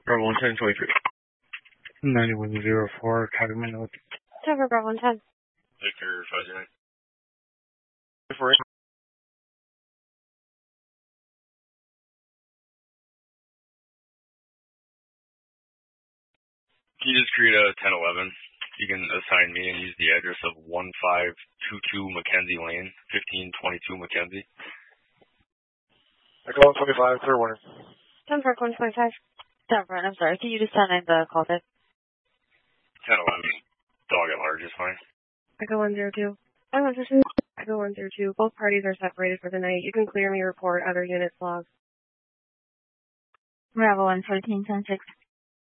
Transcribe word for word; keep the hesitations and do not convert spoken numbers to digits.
Bravo one ten twenty-three. ninety-one zero four, copy my notes. ten for Bravo one ten. Victor five zero nine. For it. Can you just create a ten eleven? You can assign me and use the address of one five two two Mackenzie Lane, fifteen twenty-two Mackenzie. I call twenty-five, third warning. ten for one twenty-five. ten for, I'm sorry, can you just send in the call tip? ten eleven. Dog at large is fine. Echo one zero two. I want to Echo one zero two. Both parties are separated for the night. You can clear me report other units logs. Bravo one fourteen ten six.